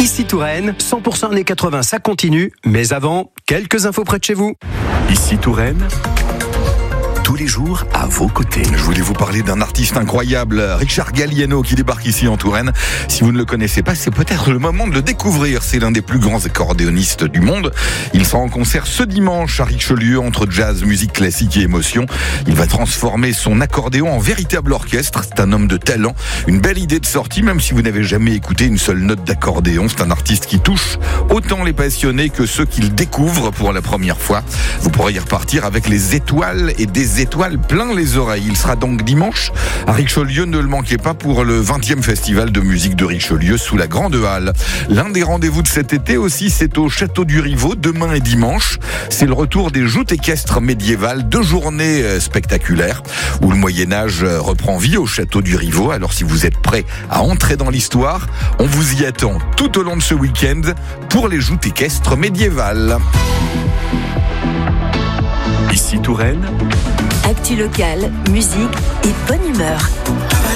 Ici Touraine, 100% années 80, ça continue. Mais avant, quelques infos près de chez vous. Ici Touraine, tous les jours à vos côtés. Je voulais vous parler d'un artiste incroyable, Richard Galliano, qui débarque ici en Touraine. Si vous ne le connaissez pas, c'est peut-être le moment de le découvrir. C'est l'un des plus grands accordéonistes du monde. Il sera en concert ce dimanche à Richelieu, entre jazz, musique classique et émotion. Il va transformer son accordéon en véritable orchestre. C'est un homme de talent. Une belle idée de sortie, même si vous n'avez jamais écouté une seule note d'accordéon. C'est un artiste qui touche autant les passionnés que ceux qui le découvrent pour la première fois. Vous pourrez y repartir avec les étoiles et des étoiles plein les oreilles. Il sera donc dimanche à Richelieu, ne le manquez pas, pour le 20e festival de musique de Richelieu sous la Grande Halle. L'un des rendez-vous de cet été aussi, c'est au Château du Rivaud, demain et dimanche. C'est le retour des joutes équestres médiévales, 2 journées spectaculaires où le Moyen-Âge reprend vie au Château du Rivaud. Alors si vous êtes prêts à entrer dans l'histoire, on vous y attend tout au long de ce week-end pour les joutes équestres médiévales. Ici Touraine, actu locale, musique et bonne humeur.